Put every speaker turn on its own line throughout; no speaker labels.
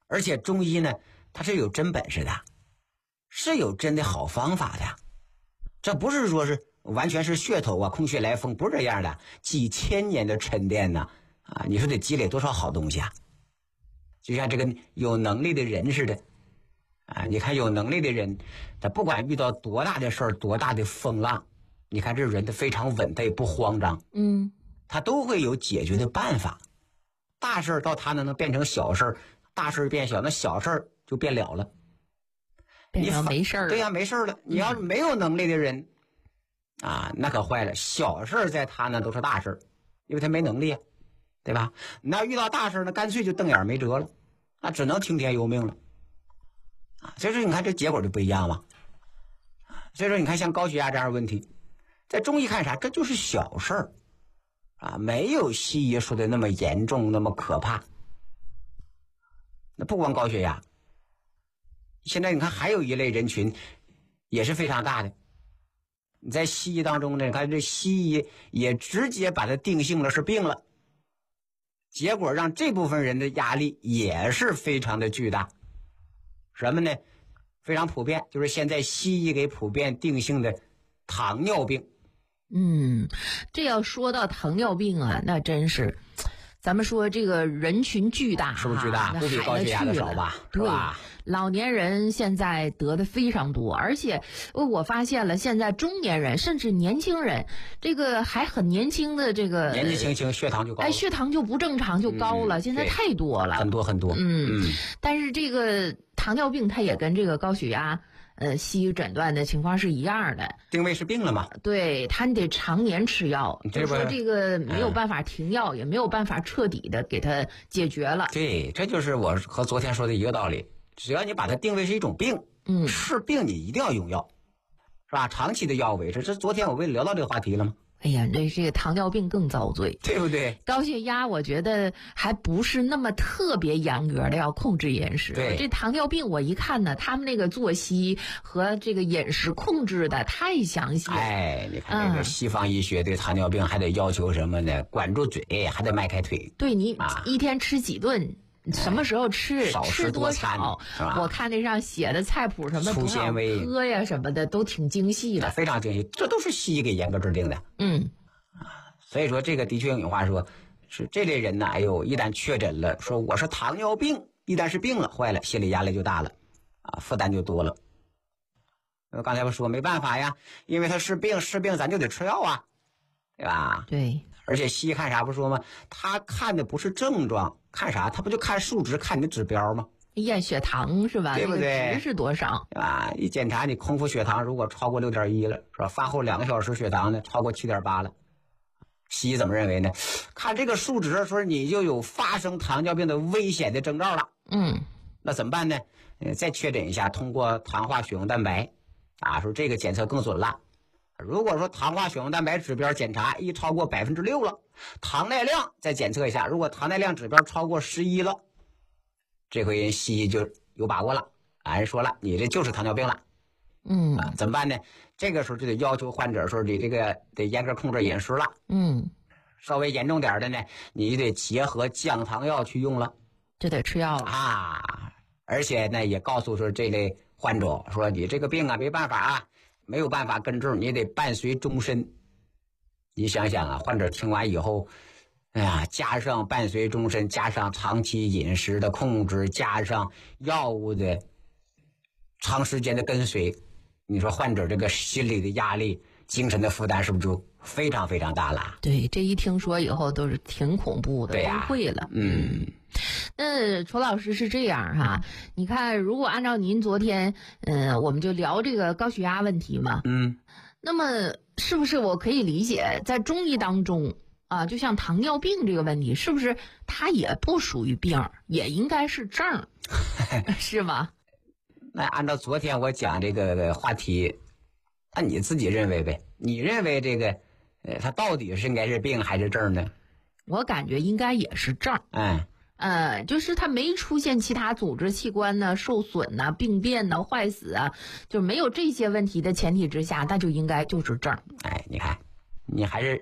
而且中医呢，它是有真本事的，是有真的好方法的。这不是说是完全是噱头啊，空穴来风，不是这样的。几千年的沉淀呢，你说得积累多少好东西啊？就像这个有能力的人似的你看有能力的人，他不管遇到多大的事儿，多大的风浪，你看这人他非常稳，他也不慌张，他都会有解决的办法。大事到他能变成小事，大事变小，那小事就变了了，
变成没事了。
对呀，没事了。你要是没有能力的人那可坏了，小事在他呢都是大事，因为他没能力对吧？你要遇到大事呢，干脆就瞪眼没辙了，那只能听天由命了所以说你看这结果就不一样嘛。所以说你看像高血压这样的问题，在中医看啥，这就是小事儿没有西医说的那么严重，那么可怕。那不光高血压，现在你看还有一类人群也是非常大的。你在西医当中呢，你看这西医也直接把它定性了是病了，结果让这部分人的压力也是非常的巨大。什么呢？非常普遍，就是现在西医给普遍定性的糖尿病。
这要说到糖尿病那真是，咱们说这个人群巨大，
是不是巨大？不比高血压的少吧？是吧？
老年人现在得的非常多，而且我发现了，现在中年人甚至年轻人，这个还很年轻的这个
年纪轻轻血糖就高了，
血糖就不正常就高了，现在太多了，
很多很多。
但是这个糖尿病它也跟这个高血压西医诊断的情况是一样的，
定位是病了嘛？
对，他得常年吃药，就说这个没有办法停药，也没有办法彻底的给他解决了。
对，这就是我和昨天说的一个道理。只要你把它定位是一种病，是病你一定要用药，是吧？长期的药维持，这昨天我不聊到这个话题了吗？
哎呀，这个糖尿病更遭罪，
对不对？
高血压我觉得还不是那么特别严格的要控制饮食。
对，
这糖尿病我一看呢，他们那个作息和这个饮食控制的太详细了。
你看这个西方医学对糖尿病还得要求什么呢？管住嘴，还得迈开腿。
对，你一天吃几顿？什么时候吃？吃多少？我看那上写的菜谱什么
粗纤维
喝呀什么的都挺精细的，
非常精细，这都是西医给严格制定的。所以说这个的确用话说，是这类人呢，一旦确诊了，说我是糖尿病，一旦是病了，坏了，心理压力就大了负担就多了。刚才我说没办法呀，因为他是病，咱就得吃药对吧？
对。
而且西医看啥不说吗？他看的不是症状，看啥？他不就看数值，看你的指标吗？
验血糖是吧？
对不对？
那个值是多少？
一检查你空腹血糖如果超过 6.1 了，是吧？饭后2个小时血糖呢超过 7.8 了，西医怎么认为呢？看这个数值说你就有发生糖尿病的危险的征兆了。那怎么办呢？再确诊一下，通过糖化血红蛋白说这个检测更准了。如果说糖化血红蛋白指标检查一超过 6% 了，糖耐量再检测一下，如果糖耐量指标超过11了，这回人西医就有把握了人说了，你这就是糖尿病了。怎么办呢？这个时候就得要求患者说你这个得严格控制饮食了。稍微严重点的呢，你就得结合降糖药去用了，
就得吃药了
而且呢也告诉说这类患者说你这个病没办法没有办法根治，你得伴随终身。你想想患者听完以后，加上伴随终身，加上长期饮食的控制，加上药物的长时间的跟随，你说患者这个心理的压力、精神的负担是不是就非常非常大了？
对，这一听说以后都是挺恐怖的，崩溃了。那楚老师是这样你看，如果按照您昨天，我们就聊这个高血压问题嘛，那么是不是我可以理解，在中医当中就像糖尿病这个问题，是不是它也不属于病，也应该是症，是吗？
那按照昨天我讲这个话题，那你自己认为呗？你认为这个，它到底是应该是病还是症呢？
我感觉应该也是症。就是它没出现其他组织器官呢受损病变坏死就没有这些问题的前提之下，那就应该就是症。
你看，你还是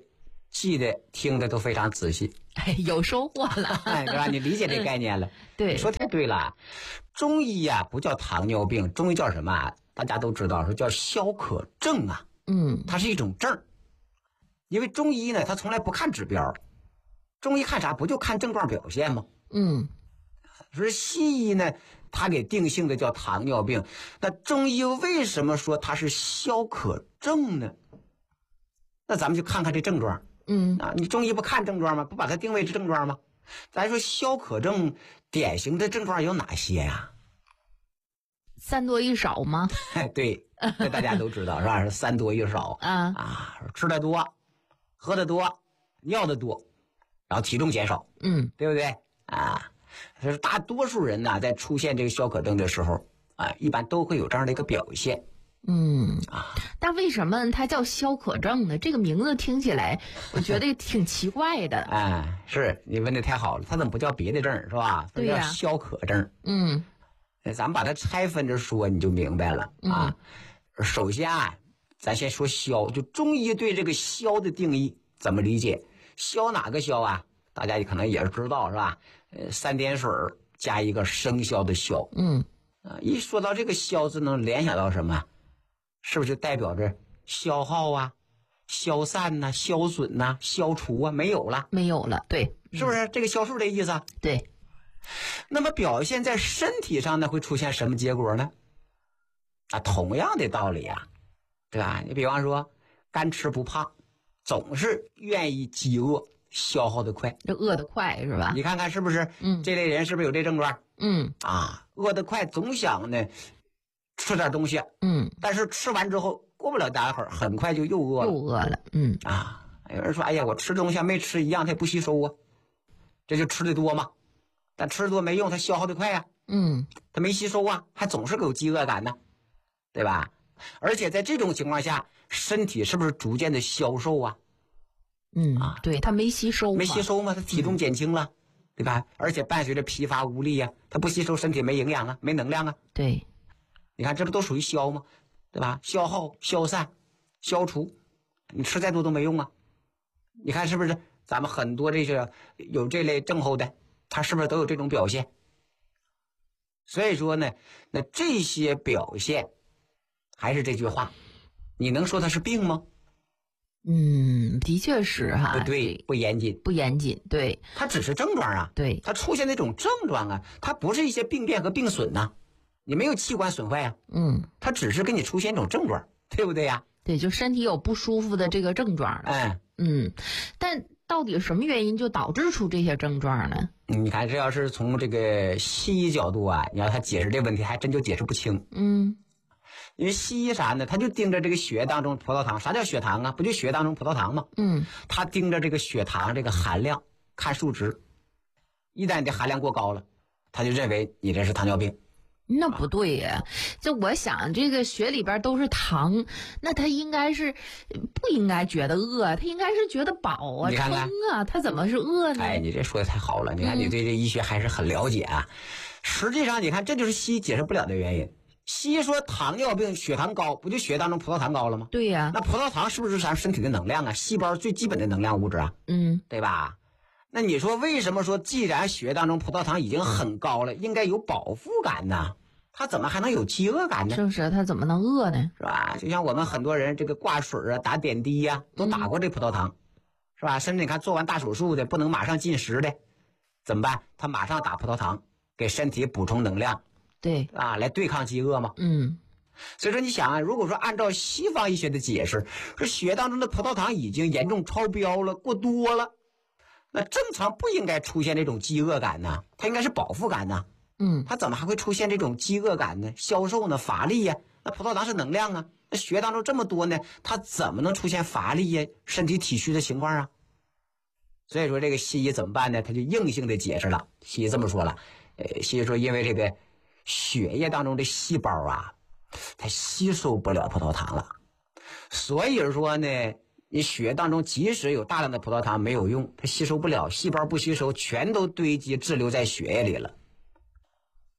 记得听的都非常仔细，
有收获了，
对吧？你理解这概念了？
对，
你说太对了。中医啊，不叫糖尿病，中医叫什么啊？大家都知道，说叫消渴症啊。它是一种症。因为中医呢，它从来不看指标，中医看啥？不就看症状表现吗？说西医呢，它给定性的叫糖尿病，那中医为什么说它是消渴症呢？那咱们就看看这症状。你中医不看症状吗？不把它定位是症状吗？咱说消渴症典型的症状有哪些呀？
三多一少吗？
对，这大家都知道是吧？是三多一少吃的多，喝的多，尿的多，然后体重减少，对不对啊？就是大多数人呢，在出现这个消渴症的时候啊，一般都会有这样的一个表现。
但为什么它叫消渴症呢？这个名字听起来我觉得挺奇怪的。
是你问的太好了，它怎么不叫别的症是吧？它叫消渴症。咱们把它拆分着说，你就明白了啊。首先咱先说消，就中医对这个消的定义怎么理解？消哪个消啊？大家可能也是知道是吧？3点水加一个生肖的肖。一说到这个消字，能联想到什么？是不是就代表着消耗啊、消散呐、消损呐、消除啊？没有了，
对，
是不是这个消数的意思？
对。
那么表现在身体上呢，会出现什么结果呢？同样的道理啊，对吧？你比方说，干吃不胖，总是愿意饥饿，消耗的快，
这饿得快是吧？
你看看是不是？这类人是不是有这症状？饿得快，总想呢吃点东西，但是吃完之后过不了大会儿，很快就又饿了，有人说，哎呀，我吃东西没吃一样，它也不吸收啊，这就吃的多嘛。但吃的多没用，它消耗的快呀，它没吸收啊，还总是有饥饿感呢，对吧？而且在这种情况下，身体是不是逐渐的消瘦啊？
对，它没吸收
嘛，它体重减轻了，对吧？而且伴随着疲乏无力啊，它不吸收，身体没营养啊，没能量啊。
对，
你看这不都属于消吗？对吧？消耗、消散、消除，你吃再多都没用啊。你看是不是？咱们很多这些有这类症候的，他是不是都有这种表现？所以说呢，那这些表现，还是这句话，你能说它是病吗？
的确是哈。
对，不严谨，
对，
它只是症状啊。
对，
它出现那种症状啊，它不是一些病变和病损呐，你没有器官损坏啊。它只是给你出现一种症状，对不对呀？
对，就身体有不舒服的这个症状。但到底什么原因就导致出这些症状呢？
你看，这要是从这个西医角度啊，你要他解释这问题，还真就解释不清。因为西医啥呢？他就盯着这个血液当中葡萄糖。啥叫血糖啊？不就血液当中葡萄糖吗？他盯着这个血糖这个含量看数值，一旦你的含量过高了，他就认为你这是糖尿病。
那不对呀，就我想这个血里边都是糖，那他应该是不应该觉得饿，他应该是觉得饱啊、撑啊，他怎么是饿呢？
你这说的太好了，你看你对这医学还是很了解啊。实际上你看，这就是西医解释不了的原因。西医说糖尿病血糖高，不就血液当中葡萄糖高了吗？
对呀。
那葡萄糖是不是咱身体的能量啊？细胞最基本的能量物质啊？对吧？那你说为什么说既然血液当中葡萄糖已经很高了，应该有饱腹感呢？他怎么还能有饥饿感呢？
是不是？他怎么能饿呢？
是吧？就像我们很多人这个挂水啊、打点滴呀，都打过这葡萄糖，是吧？甚至你看做完大手术的不能马上进食的，怎么办？他马上打葡萄糖，给身体补充能量，
对
来对抗饥饿嘛。所以说你想啊，如果说按照西方医学的解释，说血当中的葡萄糖已经严重超标了、过多了，那正常不应该出现这种饥饿感呢，它应该是饱腹感呢。它怎么还会出现这种饥饿感呢？消瘦呢？乏力呀？那葡萄糖是能量啊，那血当中这么多呢，它怎么能出现乏力呀、身体体虚的情况啊？所以说这个西医怎么办呢？他就硬性的解释了，西医这么说了，西医说因为这个血液当中的细胞啊，它吸收不了葡萄糖了，所以说呢，你血当中即使有大量的葡萄糖没有用，它吸收不了，细胞不吸收，全都堆积滞留在血液里了。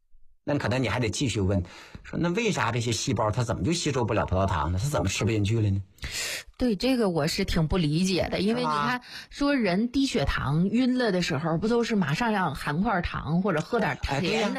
那可能你还得继续问，说那为啥这些细胞它怎么就吸收不了葡萄糖呢？它怎么吃不进去了呢？
对，这个我是挺不理解的，因为你看说人低血糖晕了的时候，不都是马上要含块糖或者喝点甜的。